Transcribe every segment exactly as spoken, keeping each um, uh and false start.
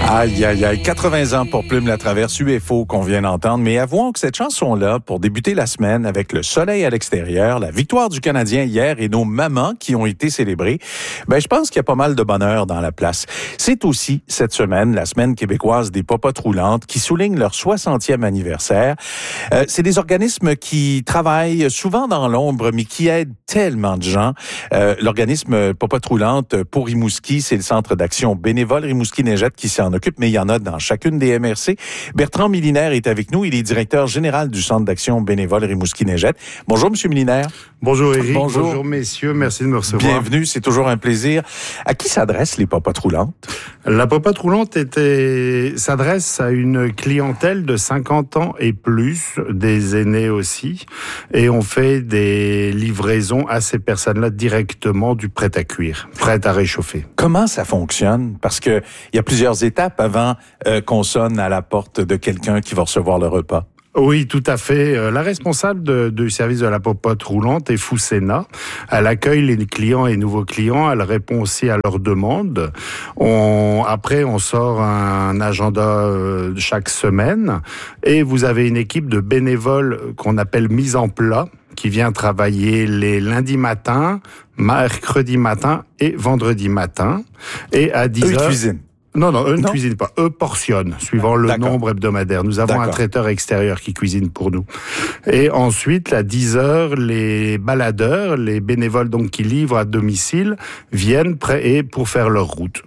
Aïe, aïe, aïe. quatre-vingts ans pour Plume la Traverse U F O qu'on vient d'entendre. Mais avouons que cette chanson-là, pour débuter la semaine avec le soleil à l'extérieur, la victoire du Canadien hier et nos mamans qui ont été célébrées, ben, je pense qu'il y a pas mal de bonheur dans la place. C'est aussi cette semaine, la semaine québécoise des popotes roulantes, qui souligne leur soixantième anniversaire. Euh, c'est des organismes qui travaillent souvent dans l'ombre, mais qui aident tellement de gens. Euh, l'organisme Popote roulante pour Rimouski, c'est le centre d'action bénévole Rimouski-Neigette qui s'en occupe, mais il y en a dans chacune des M R C. Bertrand Milinaire est avec nous. Il est directeur général du centre d'action bénévole Rimouski-Neigette. Bonjour, Monsieur Milinaire. Bonjour, Éric. Bonjour. Bonjour, messieurs. Merci de me recevoir. Bienvenue, c'est toujours un plaisir. À qui s'adressent les popotes roulantes? La popote roulante était, s'adresse à une clientèle de cinquante ans et plus, des aînés aussi, et on fait des livraisons à ces personnes-là directement du prêt à cuire, prêt à réchauffer. Comment ça fonctionne? Parce que il y a plusieurs étapes avant euh, qu'on sonne à la porte de quelqu'un qui va recevoir le repas. Oui, tout à fait. La responsable de, du service de la popote roulante est Foussena. Elle accueille les clients et nouveaux clients. Elle répond aussi à leurs demandes. On, après, on sort un agenda euh, chaque semaine. Et vous avez une équipe de bénévoles qu'on appelle mise en plat, qui vient travailler les lundis matins, mercredi matin et vendredi matin. Et à dix heures... Eux, ils cuisinent. Non, non, eux ne non? cuisinent pas. Eux portionnent, suivant le D'accord. nombre hebdomadaire. Nous avons D'accord. un traiteur extérieur qui cuisine pour nous. Et ensuite, à dix heures, les baladeurs, les bénévoles donc qui livrent à domicile, viennent prêts et pour faire leur route.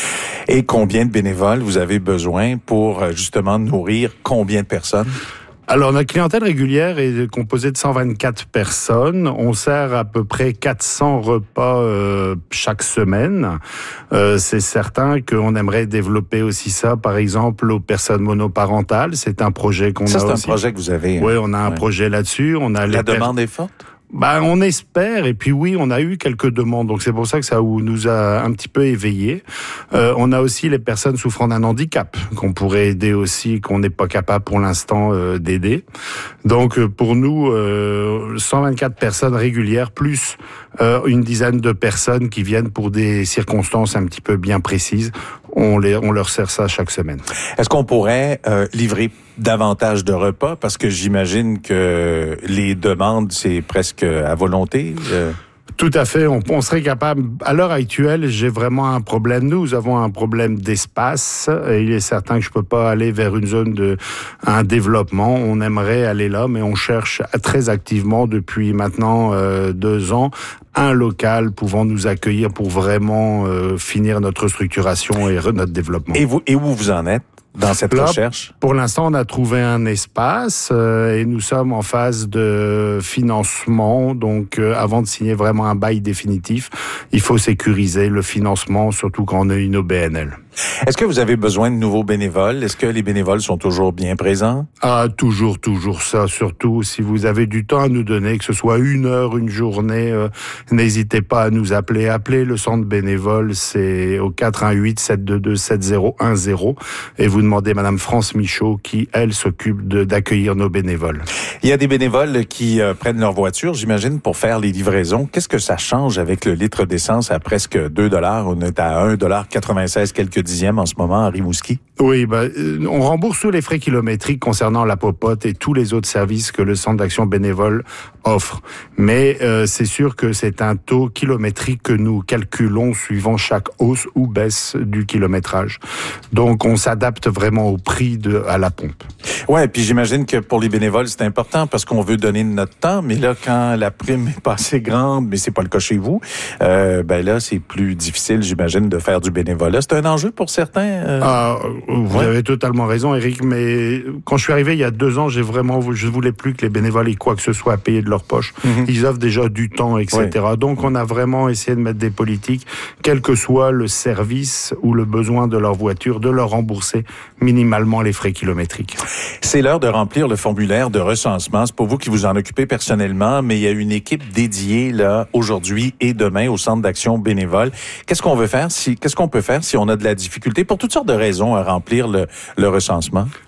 Et combien de bénévoles vous avez besoin pour justement nourrir combien de personnes? Alors, notre clientèle régulière est composée de cent vingt-quatre personnes. On sert à peu près quatre cents repas euh, chaque semaine. Euh, c'est certain qu'on aimerait développer aussi ça, par exemple, aux personnes monoparentales. C'est un projet qu'on ça, a aussi. Ça, c'est un projet que vous avez. Oui, on a un ouais. projet là-dessus. On a La les demande per... est forte? Ben, on espère, et puis oui, on a eu quelques demandes, donc c'est pour ça que ça nous a un petit peu éveillés. Euh, on a aussi les personnes souffrant d'un handicap, qu'on pourrait aider aussi, qu'on n'est pas capable pour l'instant euh, d'aider. Donc pour nous, euh, cent vingt-quatre personnes régulières, plus euh, une dizaine de personnes qui viennent pour des circonstances un petit peu bien précises, on, les, on leur sert ça chaque semaine. Est-ce qu'on pourrait euh, livrer davantage de repas? Parce que j'imagine que les demandes, c'est presque à volonté. Euh... Tout à fait. On, on serait capable. À l'heure actuelle, j'ai vraiment un problème. Nous avons un problème d'espace. Et il est certain que je peux pas aller vers une zone de un développement. On aimerait aller là, mais on cherche très activement depuis maintenant euh, deux ans un local pouvant nous accueillir pour vraiment euh, finir notre structuration et notre développement. Et vous, et où vous en êtes dans cette Là, recherche? Pour l'instant, on a trouvé un espace euh, et nous sommes en phase de financement. Donc, euh, avant de signer vraiment un bail définitif, il faut sécuriser le financement, surtout quand on a une O B N L. Est-ce que vous avez besoin de nouveaux bénévoles? Est-ce que les bénévoles sont toujours bien présents? Ah, toujours, toujours ça. Surtout si vous avez du temps à nous donner, que ce soit une heure, une journée, euh, n'hésitez pas à nous appeler. Appelez le centre bénévole, c'est au quatre un huit, sept deux deux, sept zéro un zéro et vous demandez Madame France Michaud qui, elle, s'occupe de, d'accueillir nos bénévoles. Il y a des bénévoles qui euh, prennent leur voiture, j'imagine, pour faire les livraisons. Qu'est-ce que ça change avec le litre d'essence à presque deux dollars? On est à un dollar quatre-vingt-seize quelques dixièmes en ce moment à Rimouski. Oui, ben, on rembourse tous les frais kilométriques concernant la popote et tous les autres services que le centre d'action bénévole offre. Mais euh, c'est sûr que c'est un taux kilométrique que nous calculons suivant chaque hausse ou baisse du kilométrage. Donc on s'adapte vraiment au prix de à la pompe. Ouais, puis j'imagine que pour les bénévoles, c'est important parce qu'on veut donner de notre temps, mais là, quand la prime est pas assez grande, mais c'est pas le cas chez vous, euh, ben là, c'est plus difficile, j'imagine, de faire du bénévolat. C'est un enjeu pour certains. Euh... Ah, vous ouais. avez totalement raison, Éric, mais quand je suis arrivé il y a deux ans, j'ai vraiment, je voulais plus que les bénévoles aient quoi que ce soit à payer de leur poche. Mm-hmm. Ils offrent déjà du temps, et cetera. Ouais. Donc, on a vraiment essayé de mettre des politiques, quel que soit le service ou le besoin de leur voiture, de leur rembourser minimalement les frais kilométriques. C'est l'heure de remplir le formulaire de recensement. C'est pour vous qui vous en occupez personnellement, mais il y a une équipe dédiée là aujourd'hui et demain au Centre d'action bénévole. Qu'est-ce qu'on veut faire si, qu'est-ce qu'on peut faire si on a de la difficulté pour toutes sortes de raisons à remplir le, le recensement?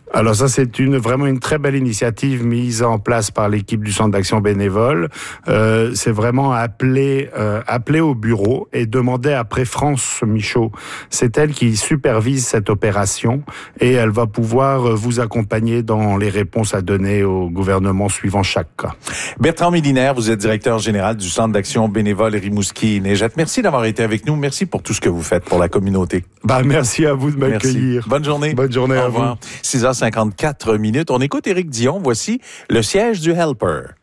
Alors ça, c'est une vraiment une très belle initiative mise en place par l'équipe du Centre d'action bénévole. Euh, c'est vraiment appeler, euh, appeler au bureau et demander après France Michaud. C'est elle qui supervise cette opération et elle va pouvoir vous accompagner dans les réponses à donner au gouvernement suivant chaque cas. Bertrand Milinaire, vous êtes directeur général du Centre d'action bénévole Rimouski-Néjat. Merci d'avoir été avec nous. Merci pour tout ce que vous faites pour la communauté. Bah, merci à vous de m'accueillir. Bonne journée. Bonne journée Au à revoir. vous. six heures cinquante-quatre minutes. On écoute Éric Dion. Voici le siège du Helper.